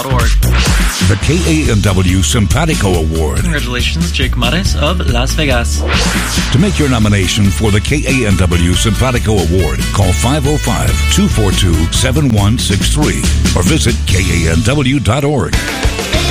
KANW.org. The KANW Simpatico Award. Congratulations, Jake Mares of Las Vegas. To make your nomination for the KANW Simpatico Award, call 505-242-7163 or visit KANW.org.